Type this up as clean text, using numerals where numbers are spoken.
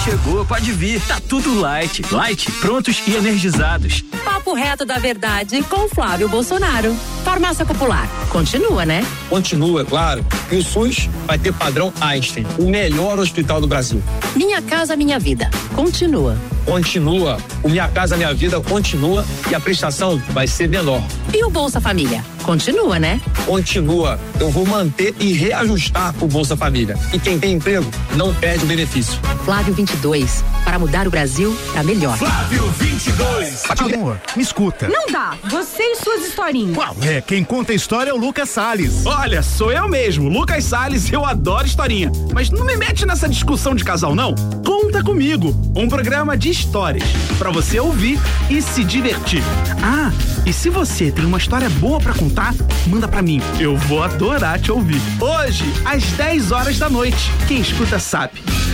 chegou, pode vir. Tá tudo light. Light, prontos e energizados. Papo reto da verdade com Flávio Bolsonaro. Farmácia Popular, continua, né? Continua, claro. E o SUS vai ter padrão Einstein, o melhor hospital do Brasil. Minha Casa Minha Vida, continua. Continua. O Minha Casa Minha Vida continua e a prestação vai ser menor. E o Bolsa Família, continua, né? Continua. Eu vou manter e reajustar o Bolsa Família. E quem tem emprego não perde o benefício. Flávio 22, para mudar o Brasil pra melhor. Flávio 22. Amor, me escuta. Não dá, você e suas historinhas. Qual é? Quem conta a história é o Lucas Salles. Olha, sou eu mesmo, Lucas Salles, eu adoro historinha. Mas não me mete nessa discussão de casal, não. Conta comigo, um programa de histórias, pra você ouvir e se divertir. Ah, e se você tem uma história boa pra contar, manda pra mim, eu vou adorar te ouvir. Hoje, às 10 horas da noite, quem escuta sabe.